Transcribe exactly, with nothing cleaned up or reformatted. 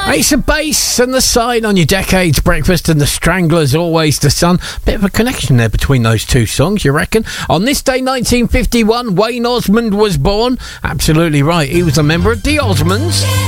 Ace of Base and The Sign on your Decades Breakfast, and The Stranglers, Always the Sun. Bit of a connection there between those two songs, you reckon? On this day, nineteen fifty-one, Wayne Osmond was born. Absolutely right. He was a member of the Osmonds.